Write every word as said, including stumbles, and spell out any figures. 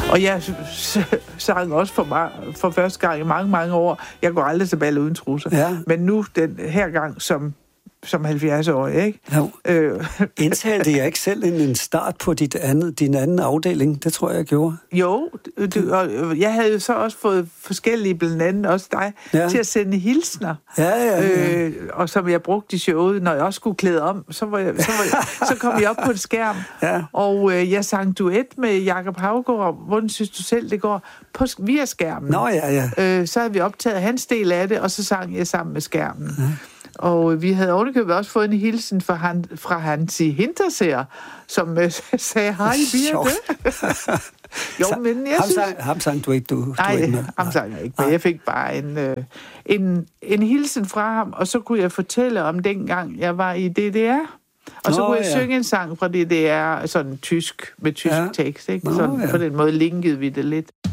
Og jeg sang også for, mig, for første gang i mange, mange år. Jeg går aldrig til bal uden trusser. Ja. Men nu, den her gang, som, som halvfjerds-årig, ikke? Jo. Øh, Indtalte jeg ikke selv en, en start på dit andet, din anden afdeling? Det tror jeg, jeg gjorde. Jo, du, og jeg havde jo så også fået forskellige, blandt andet også dig, Ja. til at sende hilsner. Ja, ja, ja. Øh, og som jeg brugte i showet, når jeg også skulle klæde om, så, var jeg, så, var jeg, så kom jeg op på en skærm, Ja. og øh, jeg sang duet med Jakob Haugaard. Hvordan synes du selv, det går? På, via skærmen. Nå, ja, ja. Øh, så havde vi optaget hans del af det, og så sang jeg sammen med skærmen. Ja. Og øh, vi havde ovenikøbet også fået en hilsen fra, han, fra Hansi Hinterseer, som øh, sagde, hej Birte. Jo, men jeg ham synes... Sang, ham sang du ikke, du, du Nej, ikke med. ham sang jeg ikke, men jeg fik bare en, øh, en, en hilsen fra ham, og så kunne jeg fortælle om dengang, jeg var i D D R. Og så Nå, kunne jeg ja. synge en sang fra D D R, sådan tysk, med tysk Ja. tekst, ikke? Nå, Sådan, ja. på den måde linkede vi det lidt.